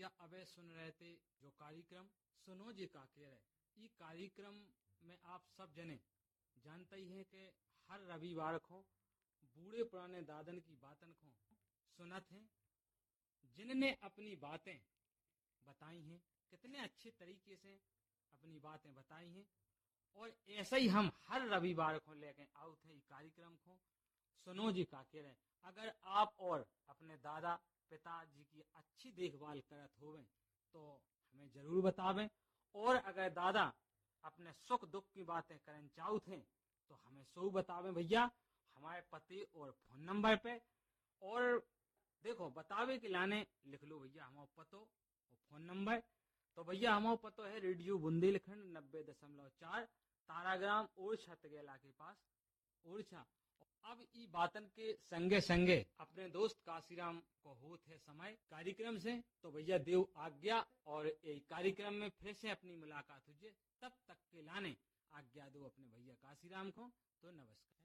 भैया अबे सुन रहे थे जो कार्यक्रम सुनो जी का कह रहे। ये कार्यक्रम में आप सब जने जानते ही हैं कि हर रविवार को बूढ़े पुराने दादन की बातन को सुनत हैं, जिनने अपनी बातें बताई हैं, कितने अच्छे तरीके से अपनी बातें बताई हैं। और ऐसे ही हम हर रविवार को लेकर आउट है कार्यक्रम को सुनो जी का कह रहे। अगर आप और अपने दादा पिताजी की अच्छी देखभाल करत होवें तो हमें जरूर बतावें, और अगर दादा अपने सुख दुख की बातें करना चाहते हैं तो हमें सो बतावें भैया हमारे पते और फोन नंबर पे। और देखो बतावे के लाने लिख लो भैया हमारा पतो और फोन नंबर। तो भैया हमारा पतो है रेडियो बुंदेलखंड 90.4 ताराग्राम ओरछा तगेला के पास ओरछा। अब ई बातन के संगे संगे अपने दोस्त काशीराम को होत है समय कार्यक्रम से, तो भैया देव आज्ञा और ये कार्यक्रम में फिर से अपनी मुलाकात हो जाए। तब तक के लाने आज्ञा दो अपने भैया काशीराम को। तो नमस्कार।